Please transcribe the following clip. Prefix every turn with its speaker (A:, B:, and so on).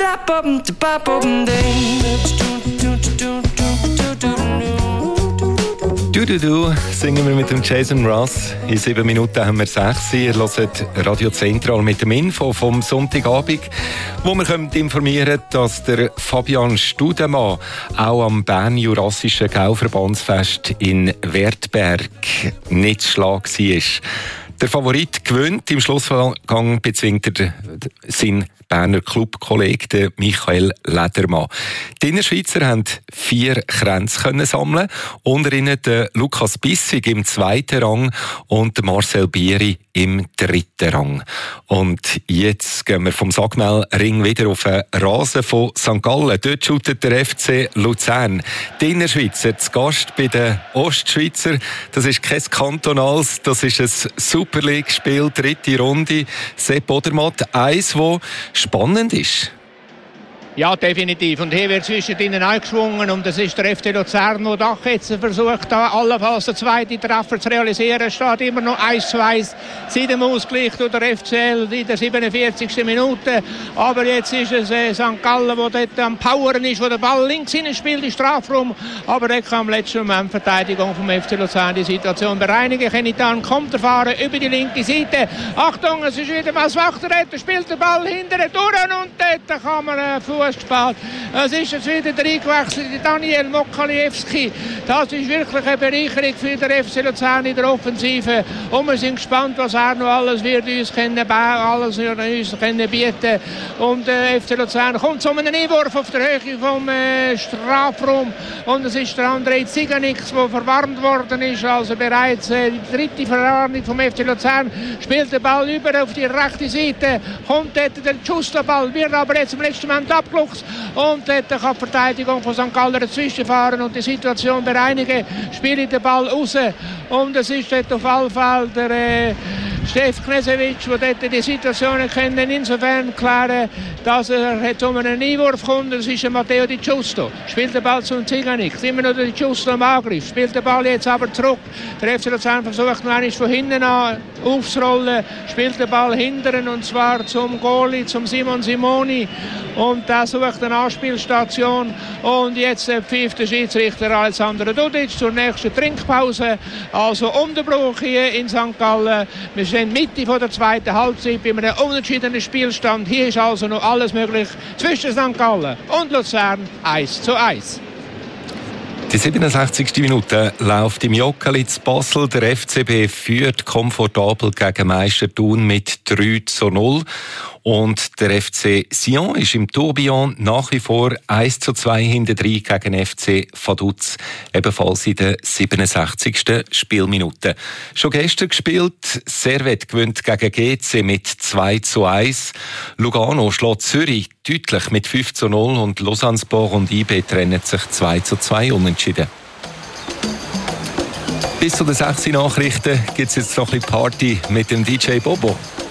A: Du, singen wir mit dem Jason Mraz. In 7 Minuten haben wir 6. Ihr hört Radio Zentral mit dem Info vom Sonntagabend, wo wir informieren können, dass der Fabian Studemann auch am Bern-Jurassischen Gauverbandsfest in Wertberg nicht zu schlagen war. Der Favorit gewinnt. Im Schlussgang bezwingt er seinen Berner Clubkollegen Michael Ledermann. Die Innerschweizer haben 4 Kränze sammeln, unter ihnen der Lukas Bissig im 2. Rang und Marcel Bieri im 3. Rang. Und jetzt gehen wir vom Sagmel-Ring wieder auf den Rasen von St. Gallen. Dort shootet der FC Luzern. Die Innerschweizer zu Gast bei den Ostschweizer. Das ist kein Kantonals, das ist ein Super League-Spiel, 3. Runde. Sepp Odermatt, eins, das spannend ist.
B: Ja, definitiv. Und hier wird zwischen ihnen eingeschwungen und das ist der FC Luzern, der doch jetzt versucht, da allenfalls den 2. Treffer zu realisieren. Es steht immer noch 1:1 seit dem Ausgleich durch der FCL in der 47. Minute. Aber jetzt ist es St. Gallen, der dort am Poweren ist, wo der Ball links hinein spielt, im Strafraum. Aber dort kann im letzten Moment die Verteidigung vom FC Luzern die Situation bereinigen. Kenitan kommt erfahren über die linke Seite. Achtung, es ist wieder mal das Wachterretter, spielt den Ball hinterher durch und dort kann man Fuß gespielt. Es ist jetzt wieder der eingewechselte Daniel Mokaliewski. Das ist wirklich eine Bereicherung für den FC Luzern in der Offensive. Und wir sind gespannt, was er noch alles wird uns bieten. Und der FC Luzern kommt zu einem Einwurf auf der Höhe vom Strafraum. Und es ist der André Ziganix, der verwarnt worden ist. Also bereits die 3. Verwarnung vom FC Luzern. Spielt den Ball über auf die rechte Seite. Kommt dort der Schusterball, wird aber jetzt im letzten Moment abgelaufen. Und dort kann die Verteidigung von St. Gallen dazwischen fahren und die Situation bereinigen. Spielt den Ball raus. Und es ist dort auf alle Fälle der Steff Knesewitsch, der dort die Situation insofern klären, dass er um einen Einwurf kommt. Das ist Matteo Di Giusto. Spielt den Ball zum Ziganix. Immer noch Di Giusto am Angriff. Spielt den Ball jetzt aber zurück. Der FC Luzern versucht noch einmal von hinten an aufzurollen. Spielt den Ball hinteren und zwar zum Goalie, zum Simon Simoni. Und der sucht eine Anspielstation. Und jetzt pfeift der Schiedsrichter Alexander Dudic zur nächsten Trinkpause. Also Unterbruch hier in St. Gallen. Wir sind Mitte von der 2. Halbzeit bei einem unentschiedenen Spielstand. Hier ist also noch alles möglich zwischen St. Gallen und Luzern 1:1.
A: Die 67. Minute läuft im Joggeli zu Basel. Der FCB führt komfortabel gegen Meister Thun mit 3:0. Und der FC Sion ist im Tourbillon nach wie vor 1:2 hintendrein gegen FC Vaduz, ebenfalls in der 67. Spielminute. Schon gestern gespielt, Servette gewinnt gegen GC mit 2:1. Lugano schlägt Zürich deutlich mit 5:0 und Lausanne-Sport und IB trennen sich 2:2 unentschieden. Bis zu den 6 Nachrichten gibt es jetzt noch ein bisschen Party mit dem DJ Bobo.